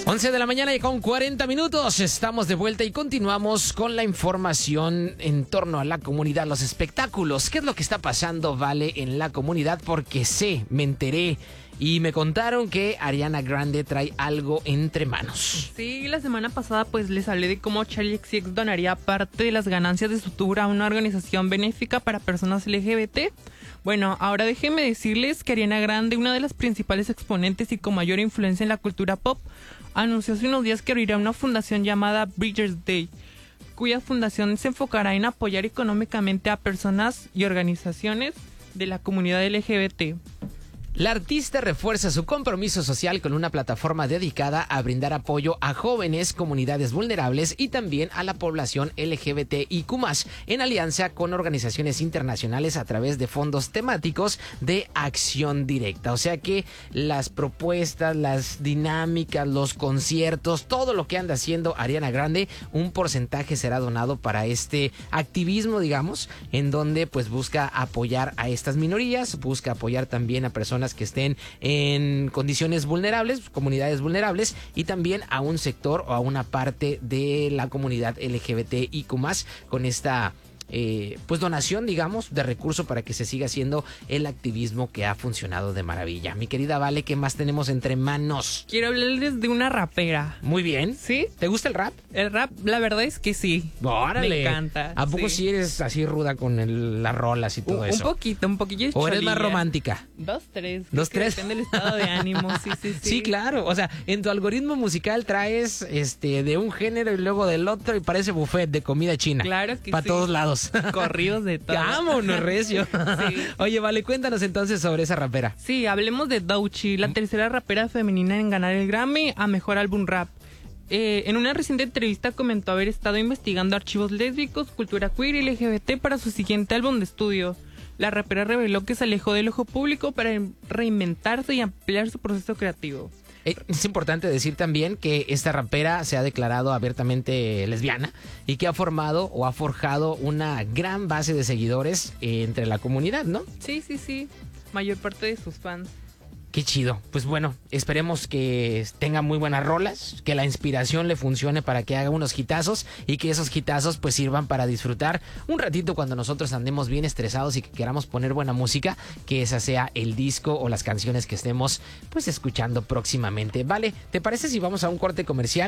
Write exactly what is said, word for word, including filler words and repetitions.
once de la mañana y con cuarenta minutos. Estamos de vuelta y continuamos con la información en torno a la comunidad, los espectáculos. ¿Qué es lo que está pasando, Vale, en la comunidad? Porque sé, me enteré y me contaron que Ariana Grande trae algo entre manos. Sí, la semana pasada pues les hablé de cómo Charli X C X donaría parte de las ganancias de su tour a una organización benéfica para personas L G B T. Bueno, ahora déjenme decirles que Ariana Grande, una de las principales exponentes y con mayor influencia en la cultura pop, anunció hace unos días que abrirá una fundación llamada Bridger's Day, cuya fundación se enfocará en apoyar económicamente a personas y organizaciones de la comunidad L G B T. La artista refuerza su compromiso social con una plataforma dedicada a brindar apoyo a jóvenes, comunidades vulnerables y también a la población L G B T I Q más, en alianza con organizaciones internacionales a través de fondos temáticos de acción directa. O sea que las propuestas, las dinámicas, los conciertos, todo lo que anda haciendo Ariana Grande, un porcentaje será donado para este activismo, digamos, en donde pues busca apoyar a estas minorías, busca apoyar también a personas que estén en condiciones vulnerables, comunidades vulnerables, y también a un sector o a una parte de la comunidad L G B T I Q más, con esta eh, pues donación, digamos, de recursos para que se siga haciendo el activismo que ha funcionado de maravilla. Mi querida Vale, ¿qué más tenemos entre manos? Quiero hablarles de una rapera. Muy bien. ¿Sí? ¿Te gusta el rap? El rap, la verdad es que sí. ¡Órale! Me encanta. ¿A poco sí, sí eres así ruda con el, las rolas y todo un, eso? Un poquito, un poquillo. ¿O eres cholilla. más romántica? Dos, tres. Dos, tres. Depende del estado de ánimo, sí, sí, sí. Sí, claro. O sea, en tu algoritmo musical traes este de un género y luego del otro y parece buffet de comida china. Claro que Para sí. todos lados. Corridos de todo. ¡Vámonos, recio! Sí. Oye, Vale, cuéntanos entonces sobre esa rapera. Sí, hablemos de Doechii, la tercera rapera femenina en ganar el Grammy a Mejor Álbum Rap. Eh, en una reciente entrevista comentó haber estado investigando archivos lésbicos, cultura queer y L G B T para su siguiente álbum de estudio. La rapera reveló que se alejó del ojo público para reinventarse y ampliar su proceso creativo. Es importante decir también que esta rapera se ha declarado abiertamente lesbiana y que ha formado o ha forjado una gran base de seguidores entre la comunidad, ¿no? Sí, sí, sí. Mayor parte de sus fans. Qué chido. Pues bueno, esperemos que tenga muy buenas rolas, que la inspiración le funcione para que haga unos hitazos y que esos hitazos pues sirvan para disfrutar un ratito cuando nosotros andemos bien estresados y que queramos poner buena música, que esa sea el disco o las canciones que estemos pues escuchando próximamente. Vale, ¿te parece si vamos a un corte comercial?